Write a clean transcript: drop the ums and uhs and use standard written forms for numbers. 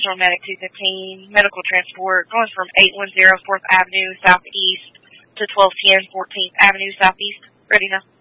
National Medic 215, medical transport, going from 810 4th Avenue Southeast to 1210 14th Avenue Southeast. Ready now?